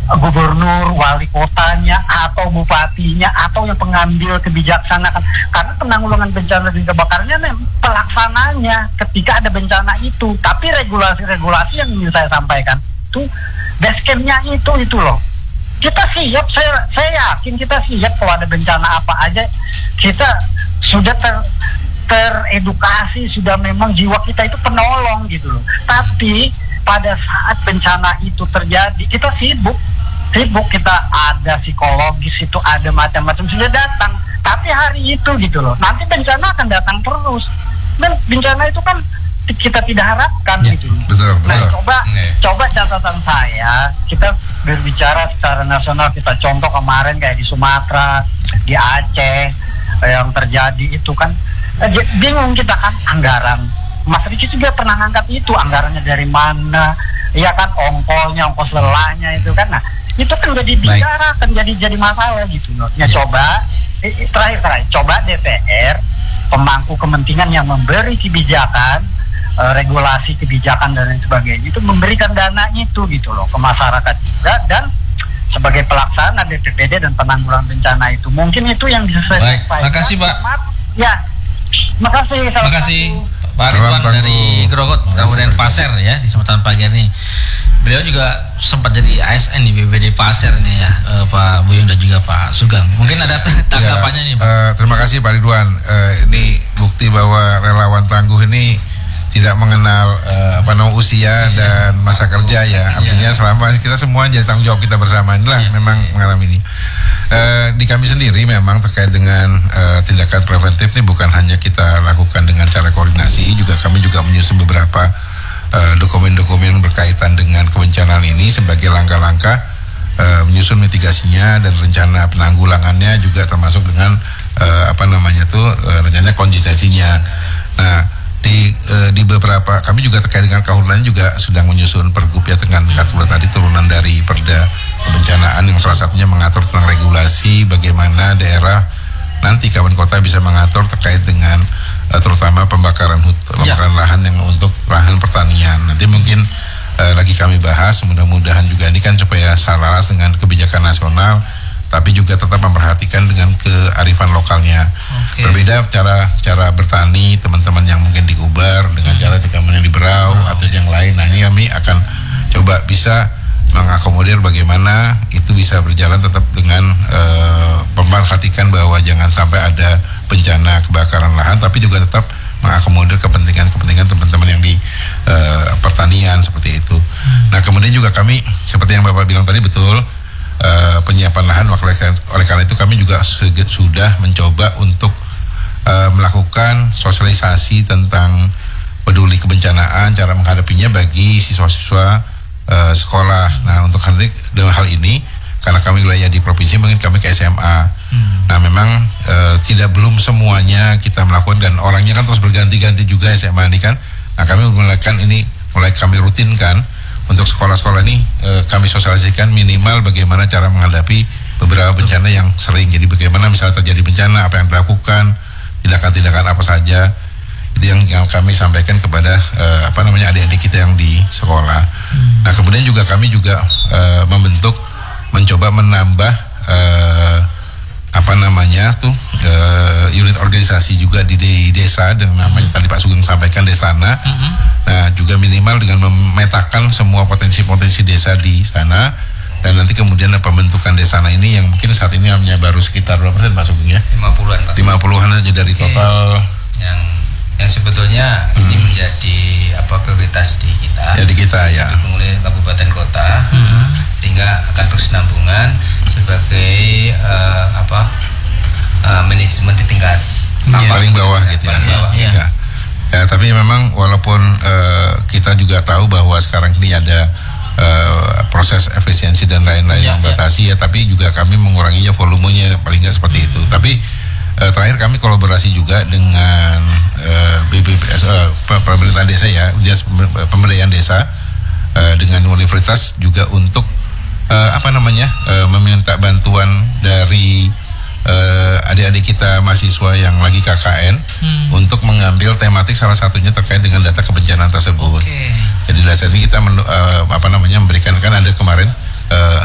gubernur, wali kotanya, atau bupatinya, atau yang pengambil kebijaksanaan. Karena penanggulangan bencana dan kebakarannya pelaksananya ketika ada bencana itu. Tapi regulasi-regulasi yang ingin saya sampaikan itu basecampnya itu loh. Kita siap, saya yakin kita siap kalau ada bencana apa aja. Kita sudah teredukasi, sudah memang jiwa kita itu penolong gitu loh. Tapi pada saat bencana itu terjadi, kita sibuk, kita ada psikologis, itu ada macam-macam sudah datang. Tapi hari itu gitu loh, nanti bencana akan datang terus. Dan bencana itu kan kita tidak harapkan gitu. Betul. Nah, coba catatan saya, kita berbicara secara nasional, kita contoh kemarin kayak di Sumatera, di Aceh yang terjadi itu kan bingung kita kan, anggaran. Mas Riki juga pernah ngangkat itu, anggarannya dari mana, ya kan, ongkos lelahnya itu kan. Nah, itu kan jadi bicara, kan jadi masalah gitu loh. Ya coba terakhir coba DPR, pemangku kepentingan yang memberi kebijakan, regulasi kebijakan dan lain sebagainya, itu memberikan dana itu gitu loh ke masyarakat juga, dan sebagai pelaksana BPBD dan penanggulangan bencana itu mungkin itu yang bisa saya sampaikan. Makasih Pak. Ya, makasih. Pak Ridwan dari Grogot, Kabupaten Pasir ya, di kesempatan pagi ini. Beliau juga sempat jadi ASN di BPBD Pasir nih ya, Pak Buyung dan juga Pak Sugeng. Mungkin ada tanggapannya nih Pak. Terima kasih Pak Ridwan. Ini bukti bahwa relawan tangguh ini tidak mengenal usia dan masa kerja ya. Artinya selama kita semua jadi tanggung jawab kita bersama, inilah memang mengalami ini. Di kami sendiri memang terkait dengan tindakan preventif ini bukan hanya kita lakukan dengan cara koordinasi, juga kami juga menyusun beberapa dokumen-dokumen berkaitan dengan kebencanaan ini sebagai langkah-langkah menyusun mitigasinya dan rencana penanggulangannya, juga termasuk dengan rencana kontingensinya. Nah, di beberapa kami juga terkait dengan kahurlan juga sedang menyusun pergub ya, dengan tadi turunan dari Perda kebencanaan yang salah satunya mengatur tentang regulasi bagaimana daerah nanti kawan kota bisa mengatur terkait dengan terutama pembakaran lahan yang untuk lahan pertanian. Nanti mungkin lagi kami bahas, mudah-mudahan juga ini kan supaya selaras dengan kebijakan nasional, tapi juga tetap memperhatikan dengan kearifan lokalnya. Berbeda cara bertani teman-teman yang mungkin di Ubar dengan cara di kampung yang di Berau atau yang lain. Nah, ini kami akan coba bisa mengakomodir bagaimana itu bisa berjalan tetap dengan memperhatikan bahwa jangan sampai ada bencana kebakaran lahan, tapi juga tetap mengakomodir kepentingan teman-teman yang di pertanian seperti itu. Nah, kemudian juga kami seperti yang Bapak bilang tadi betul, penyiapan lahan, oleh karena itu kami juga sudah mencoba untuk melakukan sosialisasi tentang peduli kebencanaan, cara menghadapinya bagi siswa-siswa sekolah. Nah, untuk dengan hal ini, karena kami wilayah di provinsi, mungkin kami ke SMA. Nah, memang belum semuanya kita melakukan, dan orangnya kan terus berganti-ganti juga SMA ini kan. Nah, kami mulai kami rutinkan untuk sekolah-sekolah ini, kami sosialisasikan minimal bagaimana cara menghadapi beberapa bencana yang sering. Jadi bagaimana misalnya terjadi bencana, apa yang dilakukan, tindakan-tindakan apa saja, itu yang kami sampaikan kepada adik-adik kita yang di sekolah. Nah, kemudian juga kami juga mencoba menambah unit organisasi juga di desa, dengan namanya tadi Pak Sugeng sampaikan Desana. Nah, juga minimal dengan memetakan semua potensi-potensi desa di sana, dan nanti kemudian pembentukan Desana ini yang mungkin saat ini hanya baru sekitar berapa persen Pak Sugeng ya? 50-an Pak. 50-an aja dari total yang sebetulnya ini menjadi prioritas di kita. Ya, di kita ya. Mulai kabupaten kota, sehingga akan berkesinambungan sebagai manajemen di tingkat paling bawah gitu ya. Ya, tapi memang walaupun kita juga tahu bahwa sekarang ini ada proses efisiensi dan lain-lain yang membatasi ya, tapi juga kami menguranginya volumenya paling nggak seperti itu. Tapi terakhir kami kolaborasi juga dengan BPBS, pemerintahan desa ya, pemberdayaan desa, dengan universitas juga untuk meminta bantuan dari adik-adik kita mahasiswa yang lagi KKN untuk mengambil tematik salah satunya terkait dengan data kebencanaan tersebut. Jadi dasar ini kita memberikan, kan ada kemarin